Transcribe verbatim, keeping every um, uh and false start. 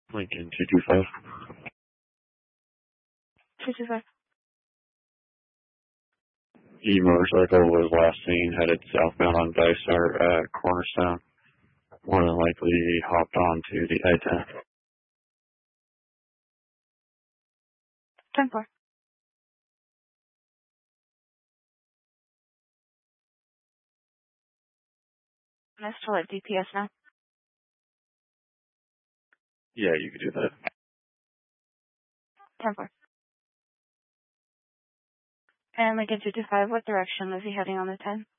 Lincoln two two five. two two five. The motorcycle was last seen headed southbound on Dysart at Cornerstone. More than likely he hopped onto the I ten. ten four. Nice to let D P S now. Yeah, you could do that. ten four. And Lincoln two two five, what direction is he heading on the ten?